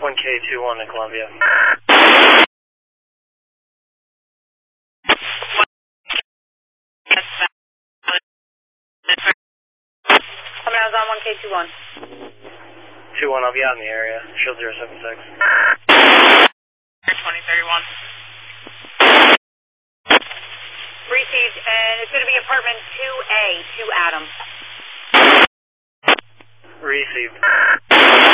1K21 in Columbia. Coming out on 1K21. 21, I'll be out in the area. Shield 076. 2031. Received, and it's going to be apartment 2A, 2 Adam. Received.